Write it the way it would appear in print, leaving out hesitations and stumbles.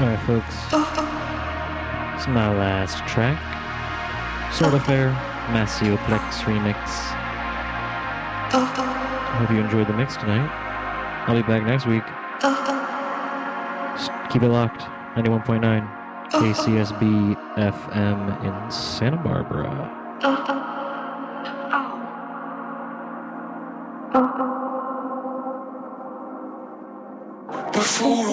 Alright, folks. It's my last track. Sort of Fair, Massioplex remix. Hope you enjoyed the mix tonight. I'll be back next week. Just keep it locked. 91.9 KCSB FM in Santa Barbara. Before